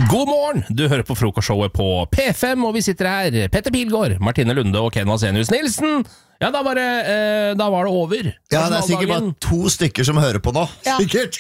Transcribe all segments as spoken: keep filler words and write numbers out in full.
God morgen! Du hører på frokostshowet på P fem, og vi sitter her. Petter Pilgaard, Martine Lunde og Ken Vasenius Nilsen. Ja, da var det, eh, da var det over. Ja, det er sikkert bare to stykker som hører på nå. Ja. Sikkert.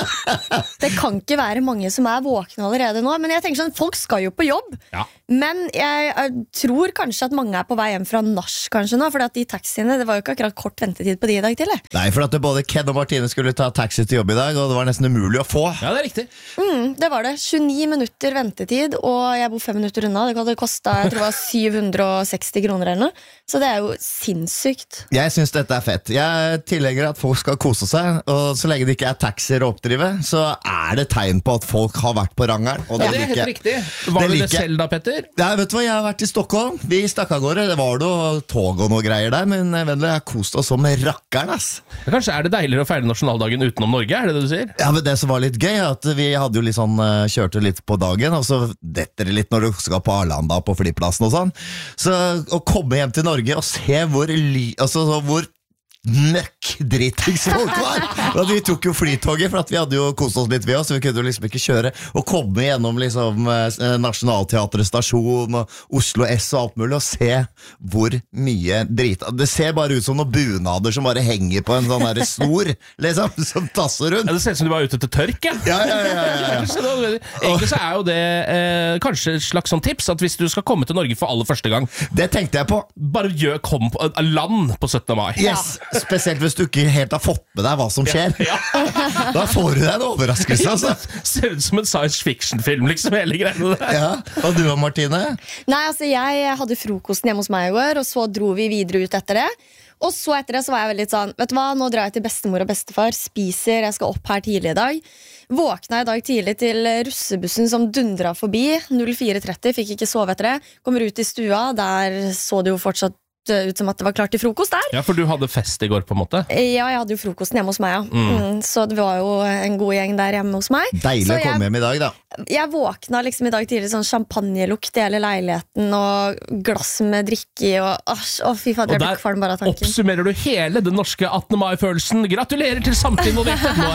Det kan ikke være mange som er våkne allerede nå. Men jeg tenker sånn, folk skal jo på jobb. Ja. Men jeg, jeg tror kanskje at mange er på vei hjem fra nach kanskje nå. For at de taxiene, det var jo ikke akkurat kort ventetid på de i dag tidlig. Nei, for at både Ken og Martine skulle ta taxi til jobb i dag, og det var nesten umulig å få. Ja, det er riktig. Mm, det var det. tjueni minutter ventetid, og jeg bor fem minutter unna. Det hadde kostet, jeg tror det var syv hundre og seksti kroner eller noe. Så det er jo sinnssykt. Jeg synes dette er fett. Jeg tillegger at folk skal kose seg, og så lenge det ikke er taxier å oppdrive, så er det tegn på at folk har vært på rangeren. Og Ja, det det er helt liker jeg. riktig. Var Det du det liker jeg. selv da, Petter? Ja, vet du hva, jeg har vært i Stockholm. Vi stakk av gårde. Det var noe tog og noe greier der, men venner, jeg har kost oss som rakkeren, ass. Kanskje er det deiligere å feire nasjonaldagen utenom Norge, er det det du sier? Ja, men det som var litt gøy, er at vi hadde jo litt sånn, eh, kjørte litt på dagen, og så detter det litt når du skal på Arlanda på flyplassen og sånn. Så å komme hjem til Norge og se hvor, ly, altså, så hvor møkk dritings folk var. Og vi tok jo flytoget, for at vi hadde jo kost oss litt ved oss, så vi kunne jo liksom ikke kjøre og komme gjennom liksom eh, Nationaltheatret stasjon og Oslo S og alt mulig, og se hvor mye drit. Det ser bare ut som noen bunader som bare henger på en sånn der snor, liksom, som tasser rundt. Ja, det ser ut som du var ute til tørk, ja. Ja, ja, ja, ja, ja. Så da- Egentlig så er jo det eh, kanskje et slags sånn tips, at hvis du skal komme til Norge for aller første gang, Det tenkte jeg på. bare gjør, kom på eh, land på syttende mai. Yes, spesielt hvis du ikke helt har fått med deg hva som skjer. Da får du deg en overraskelse, altså. Ser ut som en science fiction-film, liksom, hele greiene der. Ja, og du og Martine? Nei, altså jeg hadde frokosten hjemme hos meg i går, og så dro vi videre ut etter det. Og så etter det så var jeg veldig sånn, vet du hva, nå drar jeg til bestemor og bestefar, spiser, jeg skal opp her tidlig i dag. Våkna i dag tidlig til russebussen som dundra forbi, null fire tretti, fikk ikke sove etter det. Kommer ut i stua, der så det jo fortsatt ut som at det var klart til frokost der. Ja, for du hadde fest i går, på en måte. Ja, jeg hadde jo frokosten hjemme hos meg, ja. Mm. Mm, så det var jo en god gjeng der hjemme hos meg. Deilig Så å komme jeg, hjem i dag, da. jeg våkna liksom i dag tidlig sånn champagnelukt i hele leiligheten, og glass med drikke i, og æsj, å fy fader, Og jeg der ble kvalm bare av tanken. oppsummerer du hele den norske attende mai-følelsen. Gratulerer til samtlige involverte. Nå